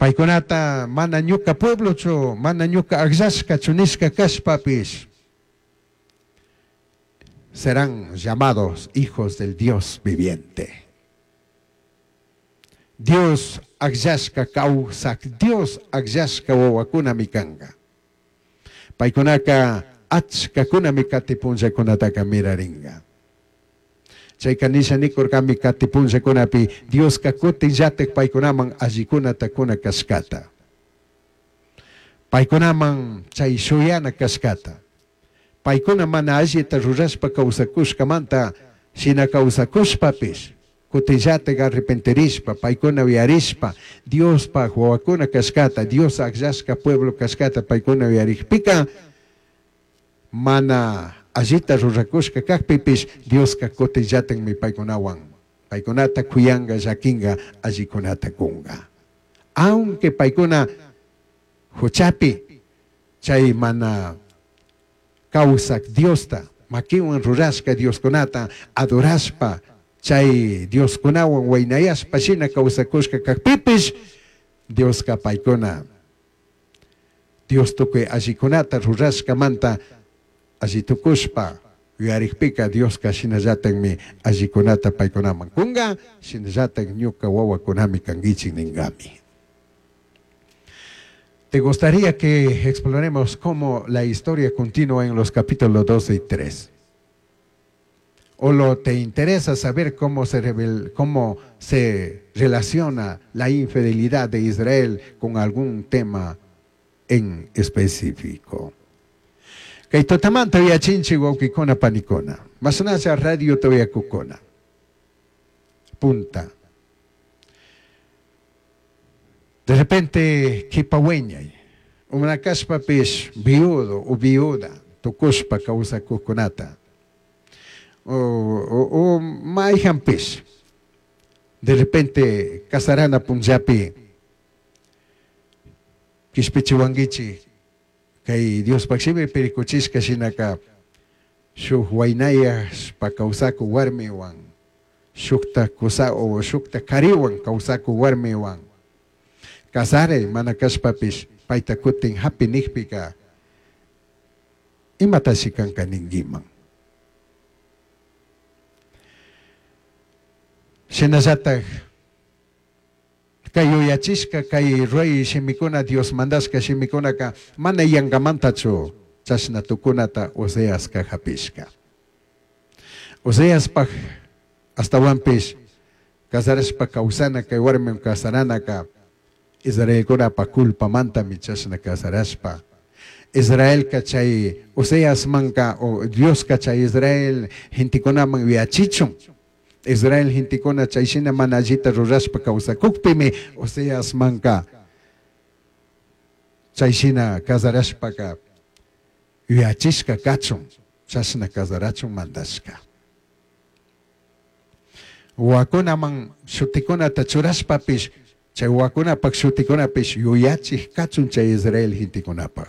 Paikunata mana ñuka pueblo cho, mana ñuka agsaska chunisca kashpapis. Serán llamados hijos del Dios viviente. Dios agsaska kausak, Dios agsaska wawakuna mikanga. Paikunaka achka kuna mikatipunsa kunataka miraringa. Chay kanisa nikur kami katipunsa kunapi Dios kakutin yatek paikunaman ajikunata kuna kaskata. Paikunaman chay suyana kaskata. Paikuna mana ajita ruraspa kausakushkamanta sina kausakushpapis. Kutin arrepenterispa, paikuna viarispa, Dios pa huawakuna kaskata, Dios agsaska pueblo kaskata, paikuna viarikpika, mana ajita rurakushka kakpipis, Dios kakutin yaten mi paikunawan. Paikunata kuyanga yakinga, ajikunata kunga. Aunque paikuna huchapi, chay mana kausak Diosta, makiwan ruraska Dios kunata, adoraspa, chay Dios kunawan waynayaspa shina kausakushka kakpipis, Dios kapaykuna. Dios tukuy ajikunata rurashka manta, ajitukushpa, uyarikpika Dios ka shinallaten mi ajikunata paykunaman kunga, shinallaten ñuka wawakunami kangichik ningami. ¿Te gustaría que exploremos cómo la historia continúa en los capítulos 12 y 3? ¿O te interesa saber cómo se relaciona la infidelidad de Israel con algún tema en específico? Kay totamanta ya chinchi waukikona panikona. Masanasa radio todavía kukona. Punta. De repente, kipaweñay. Una caspa pis viudo o viuda. Tukuspa causa kukunata. O maihan pis. De repente, kasarana punjapi. Kispichiwangichi. Kay Dios paksibi perikuchisca sinaka. Shuk waynayas pa kausaku warmiwan. Shukta kusa o shukta kariwan kausaku warmiwan. Kasare manakaspapis paitakutin hapi nikpika. Imatasikan kaningimang. Sinasatag kayo yachiska kay rey simikuna Dios mandaska simikuna ka mana yangamantacho chasna tukunata Oseas ka hapiska. Oseas pa hasta wampis kasaras pa kausana kay warmem kasarana ka Israel kuna pa kulpa manta mi chasna kasaras pa. Israel kachay Oseas manka o Dios kachay Israel hintikuna mang viachichum. Israel hintikona chaysina manajita ruraspa kausakukpimi, Oseas manka chaysina kazarashpa ka uyachishka kachun, chasna kazarachun mandaska. Wakuna man shutikona tachurashpapis, chay wakuna pak shutikona pis uyachik kachun chay Israel hintikona pak.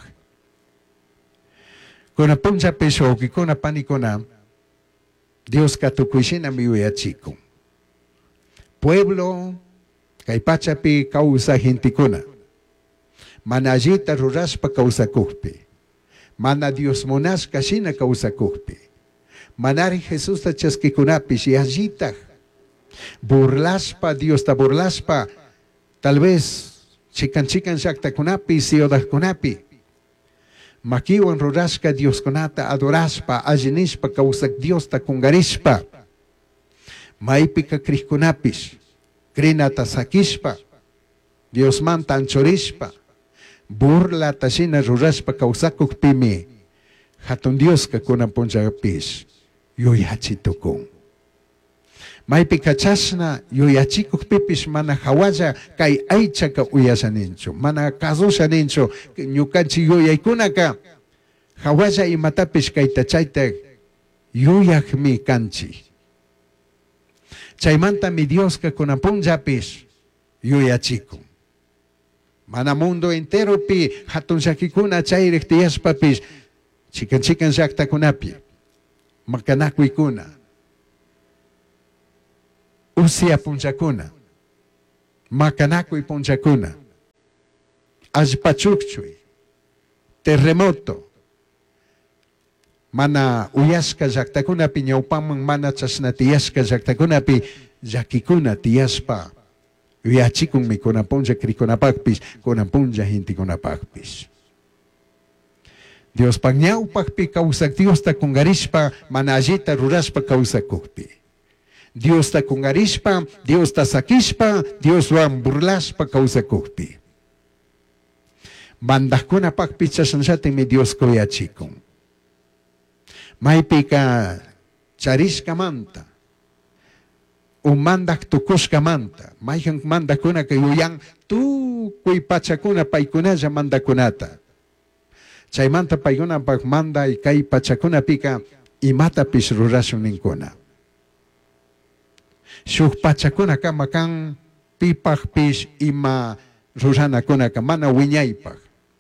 Kuna puncha pis o kikona panikona, Dios katukuishina miuyachiko. Pueblo kaypachapi causa hintikuna. Manajita ruraspa causa kuhpi. Mana Dios monas kashina causa kuhpi. Manari Jesús ta chaskikunapi shiajita. Burlaspa Dios ta burlaspa. Tal vez chikan shakta kunapi siodah kunapi. Makiwan ruraska Dios konata adoraspa, ajinispa kausak Dios ta kungarispa. Maipika krihkunapis, krinata sakispa, Dios manta anchorispa, burla tasina ruraspa kausakuk pimi, hatun Dios ka kunan ponchapis, yoyachitukun. Maipika chasna yoyachikuk pipis mana hawaja kay aicha ka uyasanincho. Mana kazusa nincho nyukanchi yoyaykuna ka hawaja imatapis kay tachayta yoyak mi kanchi. Chaymanta mi Dios ka kunapunjapis yoyachikun. Mana mundo entero pi hatun sakikuna chayrek tiyaspapis chikan saktakunapi makanakuykuna. Usia punchakuna, makanaku y punchakuna, allpachukchuy, terremoto, mana uyasqa llaqtakunapi ñawpaman mana chasna tiyasqa llaqtakunapi llakikuna tiyaspa wiyachikunmi kunapunlla krikunapaqpis kunapunlla intikunapaqpis. Dios ñawpaqpi kawsaq Diosta kungarishpa mana allita rurashpa kawsakuqpi. Diosta kungarishpa, Diosta sakishpa, Dioswan burlashpa kawsakuqpi. Mandaqkunapaqpi chashanllatinmi Dios kuyachikun. Maypika charishkamanta, mandaq tukushkamanta, mayhan mandakuna yuyan tukuy pachakuna paykunalla mandakunata. Chaymanta paykunapak manda y kay pachakunapika imatapis rurashun ninkuna. Shuk pachakuna kama kan pipaqpis ima ruranakunaka mana wiñaypaq.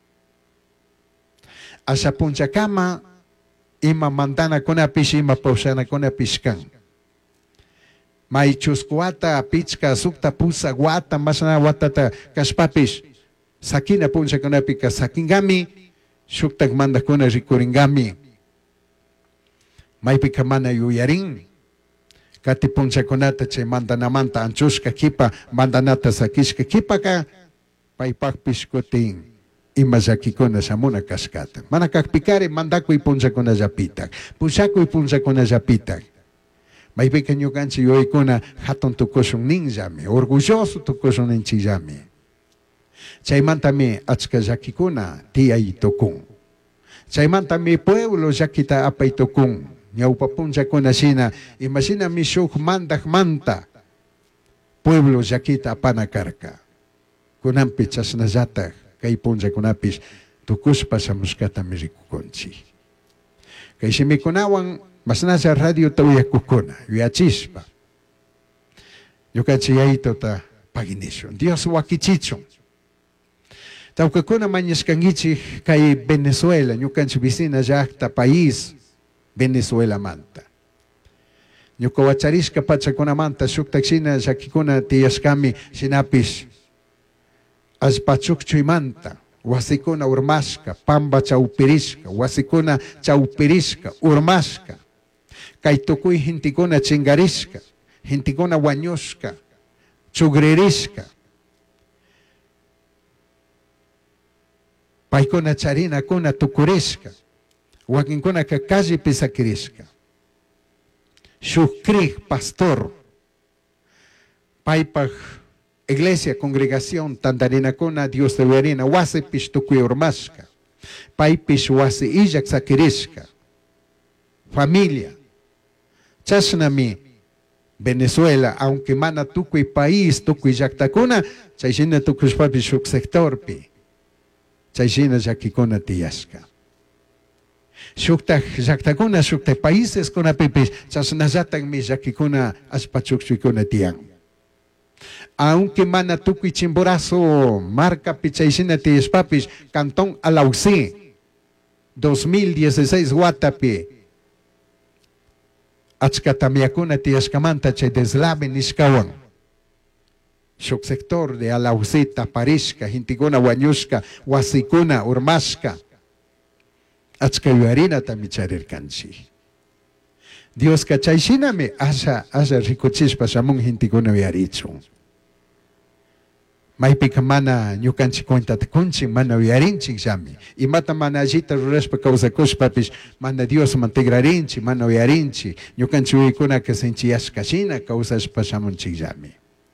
Asa punchakama ima mandanakunapis ima pawsanakunapis kan. May chuskuata pichka sukta pusa wata masana watata kaspapis sakina punchakunapika sakingami shuktak mandakuna rikuringami. Maypika mana yuyarin. Kati punchakunata chay mandanamanta anchushka kipa mandanata sakishka kipa ka paypaqpis kutin ima llakikuna samuna kaskata. Mana kakpikari mandakuy punchakuna llapitak. Pushakuy punchakuna llapitak. Maypika ñukanchik yuyaykuna hatun tukushun ninllami. Orgulloso tukushun ninchillami. Chaymantami achka llakikuna tiyay tukun. Chaymantami pueblo llakita apay tukun. Ñawpa punchakuna shina imashina mi shuk mandak manta pueblo llakita apana karka. Kunampi chasnallatak kay punchakunapis tukuspa samuskata mi rikukunchik. Kay simikunawan masnasa radio tawiyakukuna yuyachispa. Ñukanchik yayituta paginishun. Dios wakichichun. Tawkakuna mañaskangichik kay Venezuela, ñukanchik vecina llaqta país Venezuela manta. Ñuka wacharishka pachakunamanta shuktaksina llakikuna tiyashkami sinapis allpachukchuymanta wasikuna urmashka, pamba chawpirishka, wasikuna chawpirishka, urmashka. Kay tukuy hintikuna chingarishka, hintikuna wañushka, chugririshka. Paykuna charinakuna tukurishka, wakinkuna calle pisakirishka. Shukrik pastor, paypaj iglesia, congregación, tandarinakuna, Dios de verina, wasi pish tukuy urmashka, paypish wasi illak sakirishka, familia. Chashnami Venezuela, aunque mana tukuy país, tukuy llaqtakuna, chayshina tukushpapi shuk sectorpi. Chayshina llakikuna tiyashka. Shuktak llaqtakuna, shuktak países kunapipis, chasnallatak mi llakikuna allpachukchuykuna tiyan. Aunque mana tukuy Chimborazo, marcapi chayshina tiyashpapis, Cantón Alausí, 2016 Guatapi, achkatamiakuna tiyashkamanta chay deslave nishkawan. Shuk sector de Alausita, Parishka, hintikuna wañushka, wasikuna, urmashka. Achka yuarina tamicharirkanchi. Dios kachaysinami asa rikuchishpa shamun hintikuna uyarichu. Maypika mana ñukanchik cuentatakunchik mana uyarinchik llami. Imata mana allita rurashpa kawsakushpapish mana Dios mantigrarinchik, mana uyarinchik. Ñukanchik uykuna kasinchiyashkashina kawsashpa shamunchik llami.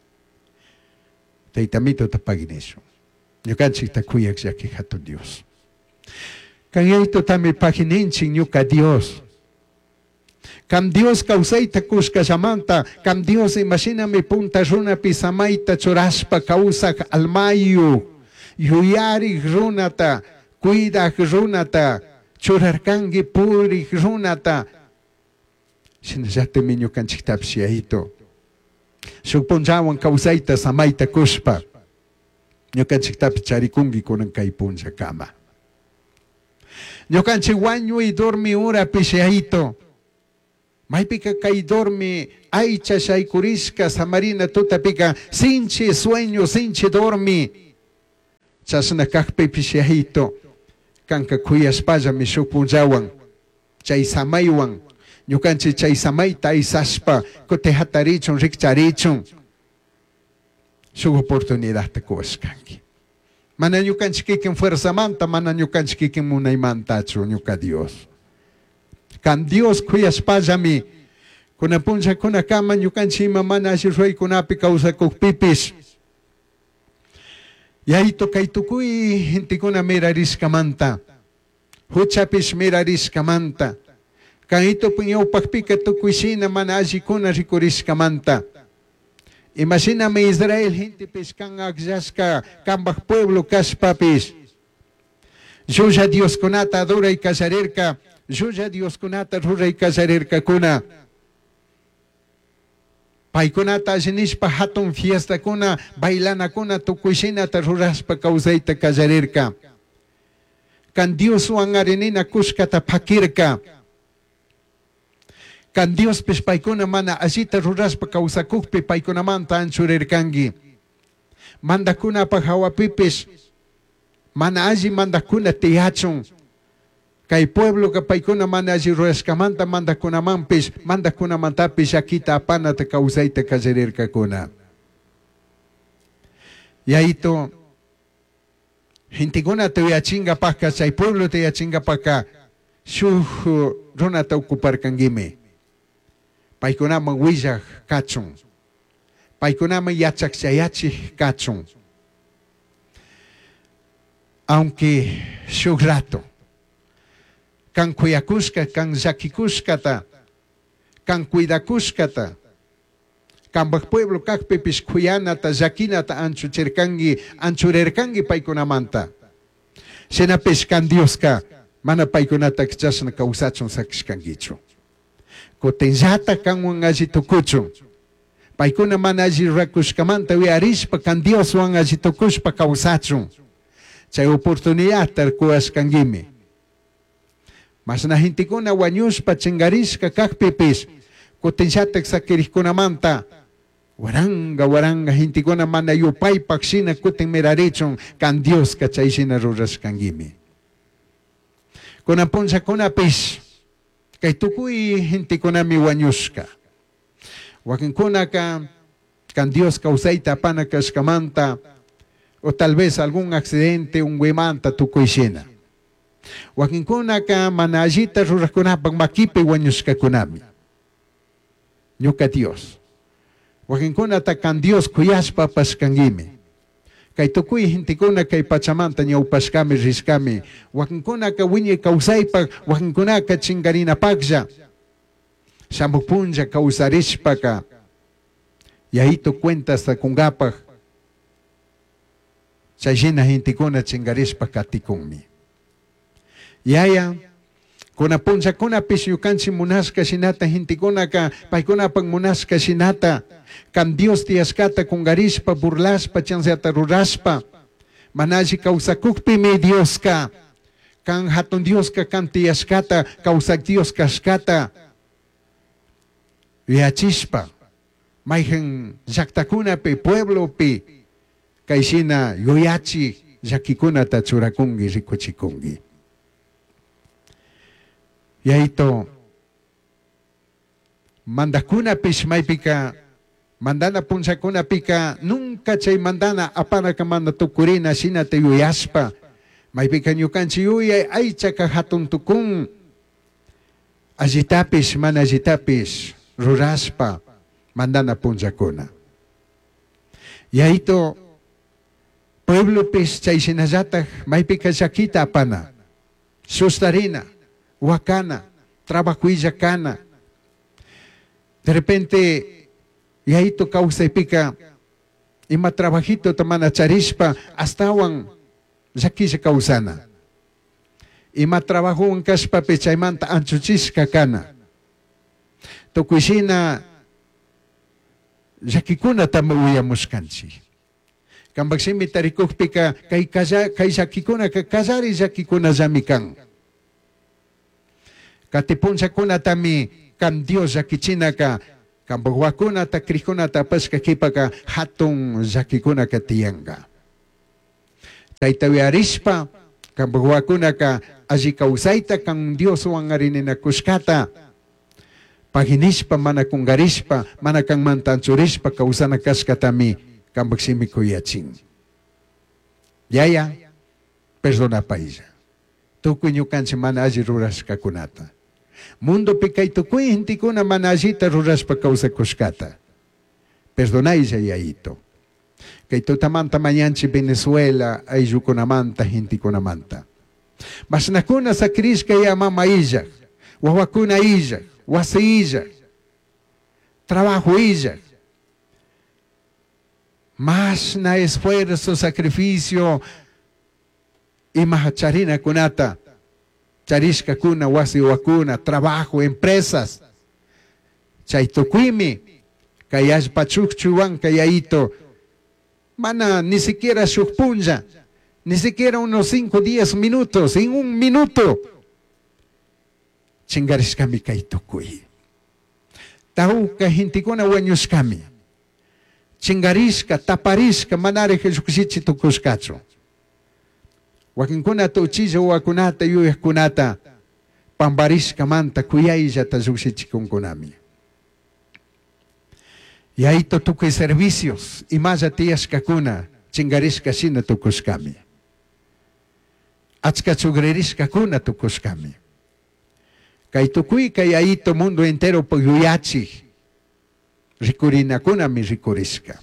Taytamito tapaginishu. Ñukanchik takuyak llaki hatun Dios. Kanyayto tami pagininchik ñuka Dios. Kam Dios kawsayta kushkashamanta, kam Dios imashinami punta runapi samayta churashpa kawsak almayu, yuyarik runata, cuidak runata, churarkangi purik runata. Shinallati ñukanchiktapish yayito. Shuk punchawan kawsayta samayta kushpa, ñukanchiktapish charikungi kunan kay puncha kama. Ñukanchik wañuy dormi urapish yayito. Maypika kay dormi aycha shaykurishka samarina tutapika sinchi sueño, sinchi dormi. chasna kakpipis yahito kanka kuyashpalla mishuk punllawan chay samaywan ñukanchik chay samayta aysashpa kutin hatarichun rikcharichun shuk oportunidadta kuwashkanki. Mana ñukanchik kikin fuerzamanta, mana ñukanchik kikin munaymantachu ñuka Dios. Kan Dios kuyashpallami kuna punchakuna kama ñukanchik ima mana alli ruraykunapi kawsakukpipis yayito kay tukuy hintikuna mirariskamanta, huchapis mirariskamanta, kan ito ñawpakpika tukuysina mana allikuna rikuriskamanta. Imagíname Israel hintipis kan agllashka kambak pueblo kashpapis llulla Dios kunata adoray kallarirka, llulla Dios kunata ruray kallarirka kuna. Paykunata allinishpa hatun fiesta kuna, bailana kuna tukuysinata ruraspa kawsayta kallarirka. Kan Dios wan arinina kushkata pakirka. Kan Dios pis paykuna mana allita ruraspa kawsakukpi paykunamanta anchurirkangi. Mandakunapa hawapipis mana alli mandakuna tiyachun. Kay pueblo ka paykuna mana alli ruraskamanta mandakunamanpis mandakunamantapis yakita apanata kawsayta kallarirkakuna. Yayito hintikuna tiyachingapaka, chay pueblo tiyachingapaka shuk runata ocuparkangimi. Paykunaman willak kachun, paykunaman yachakchayachik kachun. Aunque shuk rato kan kuyakushka, kan llakikushkata, kan cuidakushkata, kambak pueblo kakpipis kuyanata, llakinata anchurirkangi paykunamanta. Shinapis kan Dioska mana paykunata chasna kawsachun sakishkangichu. Kutinllata kanwan alli tukuchun. Paykuna mana alli rurakushkamanta wiarishpa kan Dios wan alli tukushpa kawsachun. Chay oportunidad tarkuashkangimi. Masna hintikuna wañushpa chingarishka kakpipis kutinllatak sakirikkunamanta waranga hintikuna mana yupaypak shina kutin mirarichun kan Dios ka chayshina rurashkangimi. Kunan punchakunapis kay tukuy hintikunami wañushka. Wakinkuna kan Dios kawsayta apana kashkamanta o tal vez algún accidente unwimanta tukuyshina. Wakinkuna mana allita rurakunapak makipi wañushkakunami. Ñuka Dios. Wakinkuna kan Dios kuyashpa pashkangimi. Kay tukuy hintikuna kay pachamanta ñawpashkami rishkami. Wakinkuna wiñay kawsaypak, wakinkuna chingarinapaklla. Shamukpunlla kawsarishpaka. Yahito cuentas takungapak. Chayshina hintikuna chingarishpa katikunmi. Yaya, kuna punchakuna pisyukansi munashka shinata hintikuna paykunapak munashka shinata kan Dios tiyaskata kungarishpa burlashpa chansata rurashpa manashi kawsakukpi mi Dioska kan hatun Dioska kan tiyaskata kawsak Dios kashkata yachishpa mayhen llaktakunapi pueblopi kayshina yuyachi llakikunata churakungi rikuchikungi. Yahito mandakuna pishmaypika mandana punchakuna pika nunca chay mandana apana kamana tukurina shina te yuyaspa maypika ñukanchi yuyay aychaka hatun tukun allitapis mana allitapis ruraspa mandana punchakuna. Yahito pueblo pis chay shinallata maypika llakita apana sustarina wakana, trabajuilla kana. De repente, yahito kausaypika, ima trabajito tamana charishpa, astawan, llakilla kausana. Ima trabajo kashpa pechaymanta anchuchishka kana. Tukushina, llakikuna tama uyamushkanchi. Kambaksimi tarikukpika, kay llakikuna, kazari llakikuna llamikan. Katipunchakuna tami kan Dios yakichinaka kambawakuna ta krikuna ta paska kipaka hatun yakikuna katiyanga. Chayta uyarishpa, kanpak wawakunaka alli kawsayta kan Dioswan arininakushkata, paginishpa mana kungarishpa, mana kanmanta anchurishpa kawsana kashkatami kanpak simikuyachin. Yaya, perdonapa illa. Tukuy ñukanchik mana alli rurashkakunata. Mundopi kay tukuy intikuna mana allita rurashpa kawsakushkata. Perdonaylla yayito. Kay tutamanta mañanchik Venezuela ayllukunamanta, hintikunamanta. Masnakuna sakrishka ya mama illa, wawakuna illa, wasi illa, trabajo illa. Masna esfuerzo, sacrificio, y mahacharina kunata, charishka kuna, wasi wakuna, trabajo, empresas. Chaytukuimi, kayash pachukchuwan kayayito, mana ni siquiera shukpunja, ni siquiera unos 5 o 10 minutos, en 1 minuto. Chingarishkami kaytukuy. Tauka hintikuna wañushkami. Chingarishka, taparishka, manare Jesucristo tukushkacho. Wakinkuna tuchilla wakunata yuyakkunata pambarishka manta kuyaylla tashuksichikunkunami. Y ahí tukuy servicios y malla tiyashkakuna chingarishka shina tukushkami. Achka chugrerishkakuna tukushkami. Kay tukuy kay ahito mundo entero puyuyachik. Rikurinakuna mi rikurishka.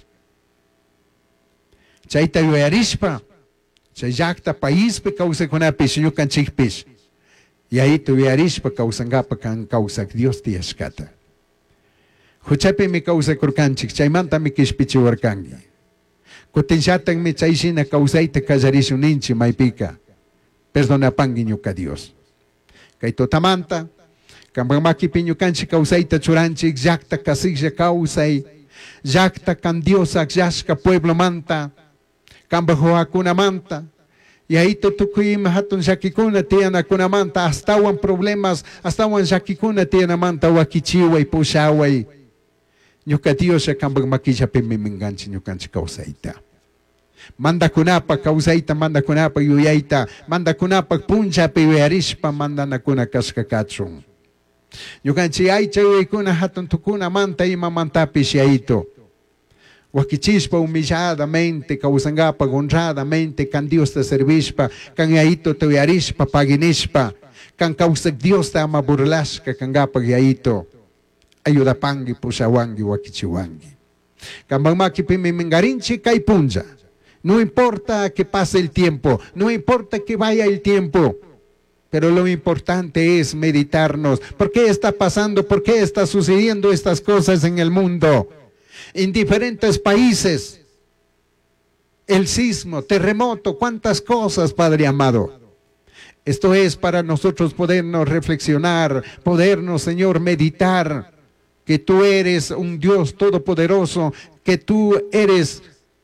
Chayta yuyarishpa, chay llaqta paispi kawsakunapish ñukanchikpish. Y ahí yuyarishpa kawsangapa kan kawsak Dios tiyashkata. Huchapi mi kawsakurkanchik, chaymanta mi kishpichiwarkangi. Kutinshatan mi chayshina kawsayta kallarishuninchi maypika. Perdonapangi ñuka Dios. Kay tutamanta, kanpak makipi ñukanchik kawsayta churanchik, llaqta kasilla kawsay, llaqta kan Dios akllashka pueblo manta, kanpak wawakunamanta, y ahí tukuy hatun llakikuna tiyanakunamanta, astawan problemas, astawan llakikuna tiyanamanta wakichiway, pushaway. Ñuka Dios kanpak makillapi miminganchik ñukanchik kawsayta. Mandakunapa kawsayta, mandakunapa yuyayta, mandakunapa punchapi yuyarishpa mandanakuna kashkakachun. Ñukanchik aycha yuyaykuna hatun tukuna manta ima mantapish yayito. Wakichishpa humilladamente, kawsangapa honradamente, kan Dios te servishpa, kan yayito te yuyarishpa, paginishpa, kan kawsak Dios te ama burlashka, kangapak yayito. Ayudapangi, pushawangi, wakichiwangi. Kanpak makipi mimingarinchik kay puncha. No importa que pase el tiempo, no importa que vaya el tiempo, pero lo importante es meditarnos. ¿Por qué está pasando? ¿Por qué está sucediendo estas cosas en el mundo? En diferentes países, el sismo, terremoto, cuántas cosas, Padre amado. Esto es para nosotros podernos reflexionar, podernos, Señor, meditar, que tú eres un Dios todopoderoso, que tú eres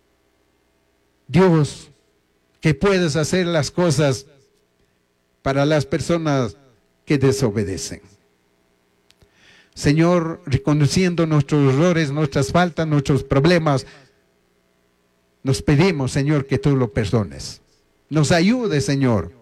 Dios, que puedes hacer las cosas para las personas que desobedecen. Señor, reconociendo nuestros errores, nuestras faltas, nuestros problemas, nos pedimos, Señor, que tú lo perdones. Nos ayude, Señor.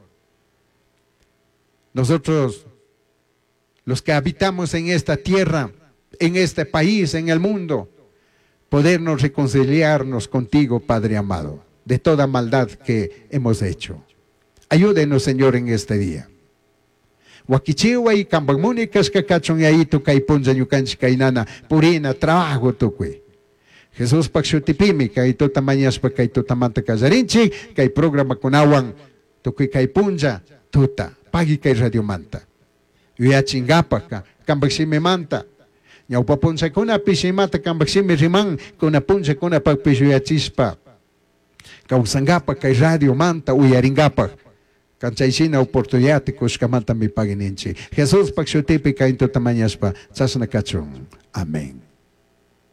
Nosotros, los que habitamos en esta tierra, en este país, en el mundo, podernos reconciliarnos contigo, Padre amado, de toda maldad que hemos hecho. Ayúdenos, Señor, en este día. Wakichiwa y kambagmunikas kakachon yaitu kay punja ñukanchik kaynana purina trabajo tukui. Jesús pakshutipimi kay tutamanyaspa kay tutamanta kallarinchik kay programa kunawan tukui kay punja tuta pagi kay radio manta. Uyachingapa kambaksimi manta. Ñawpa punja kuna pishimata kambaksimi riman kuna punja kuna pagpishuyachispa. Kausangapa kay radio manta uyaringapa. Kanchaysina oportunidad kushkamanta mi pagininchi. Jesús pakshutipi kay tutamanyaspa chasna kachun. Amén.